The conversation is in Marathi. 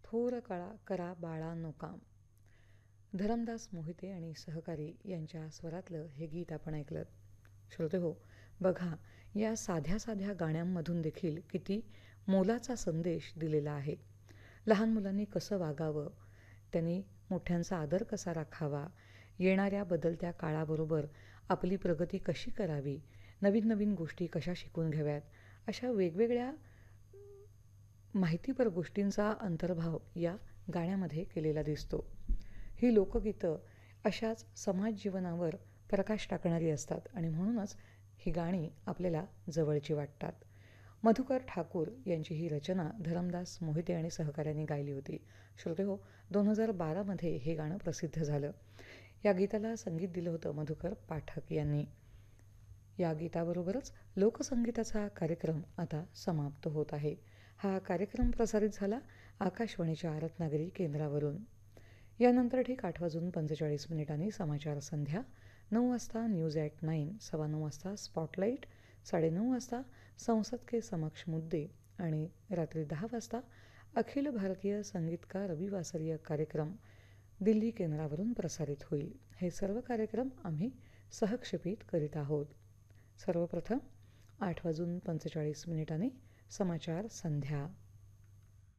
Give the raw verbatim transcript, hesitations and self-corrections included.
थोर कळा करा बाळांनो काम. धरमदास मोहिते आणि सहकारी यांच्या स्वरातलं हे गीत आपण ऐकलं. श्रोते हो, बघा या साध्या साध्या गाण्यांमधून देखील किती मोलाचा संदेश दिलेला आहे. लहान मुलांनी कसं वागावं, त्यांनी मोठ्यांचा आदर कसा राखावा, येणाऱ्या बदलत्या काळाबरोबर आपली प्रगती कशी करावी, नवीन नवीन गोष्टी कशा शिकून घ्याव्यात, अशा वेगवेगळ्या माहितीपर गोष्टींचा अंतर्भाव या गाण्यामध्ये केलेला दिसतो. ही लोकगीतं अशाच समाज जीवनावर प्रकाश टाकणारी असतात आणि म्हणूनच ही गाणी आपल्याला जवळची वाटतात. मधुकर ठाकूर यांची ही रचना धरमदास मोहिते आणि सहकाऱ्यांनी गायली होती. श्रोते हो, दोन हजार बारामध्ये हे गाणं प्रसिद्ध झालं. या गीताला संगीत दिलं होतं मधुकर पाठक यांनी. या गीताबरोबरच लोकसंगीताचा कार्यक्रम आता समाप्त होत आहे. हा कार्यक्रम प्रसारित झाला आकाशवाणीच्या रत्नागिरी केंद्रावरून. यानंतर ठीक आठ वाजून पंचेचाळीस मिनिटांनी समाचार संध्या, नऊ वाजता न्यूज ॲट नाईन, सव्वा नऊ वाजता स्पॉटलाईट, साडेनऊ वाजता संसद के समक्ष मुद्दे आणि रात्री दहा वाजता अखिल भारतीय संगीतकार रविवासरीय कार्यक्रम दिल्ली केंद्रावरून प्रसारित होईल. हे सर्व कार्यक्रम आम्ही सहक्षेपित करीत आहोत. सर्वप्रथम आठ वाजून पंचेचाळीस मिनिटांनी समाचार संध्या.